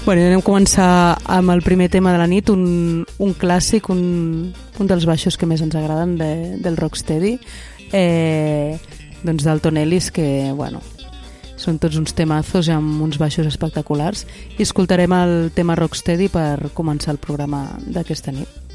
Bueno, anem a començar amb el primer tema de la nit, un clàssic, un dels baixos que més ens agraden del Rocksteady, doncs d'Alton Ellis, que, bueno, són tots uns temazos amb uns baixos espectaculars, i escoltarem el tema Rocksteady per començar el programa d'aquesta nit.